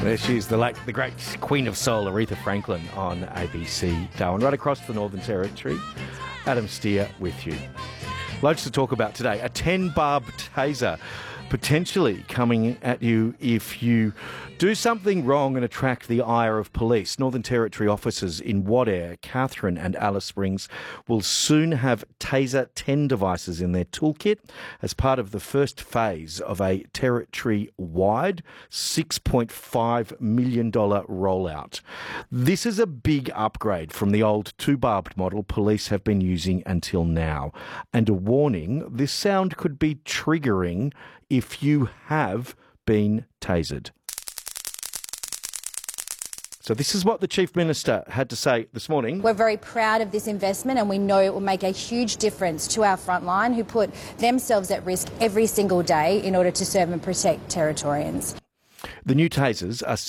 There she is, the great Queen of Soul, Aretha Franklin, on ABC Darwin. Right across the Northern Territory, Adam Steer with you. Loads to talk about today. A 10-barb taser potentially coming at you if you do something wrong and attract the ire of police. Northern Territory officers in Wadeye, Katherine and Alice Springs will soon have Taser 10 devices in their toolkit as part of the first phase of a territory-wide $6.5 million rollout. This is a big upgrade from the old 2-barbed model police have been using until now. And a warning, this sound could be triggering if you have been tasered. So this is what the Chief Minister had to say this morning. We're very proud of this investment and we know it will make a huge difference to our frontline who put themselves at risk every single day in order to serve and protect Territorians. The new tasers are